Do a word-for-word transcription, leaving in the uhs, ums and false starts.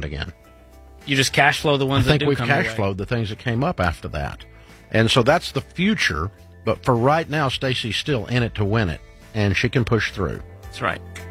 again. You just cash flow the ones I think that do we've come cash your way. flowed the things that came up after that. And so that's the future. But for right now, Stacy's still in it to win it, and she can push through. That's right.